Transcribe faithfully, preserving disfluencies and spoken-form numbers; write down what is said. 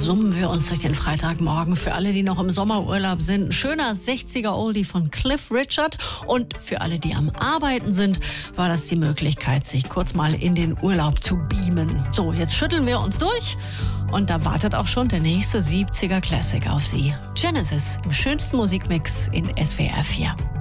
summen wir uns durch den Freitagmorgen. Für alle, die noch im Sommerurlaub sind, ein schöner sechziger-Oldie von Cliff Richard. Und für alle, die am Arbeiten sind, war das die Möglichkeit, sich kurz mal in den Urlaub zu beamen. So, jetzt schütteln wir uns durch und da wartet auch schon der nächste siebziger Classic auf Sie. Genesis im schönsten Musikmix in S W R vier.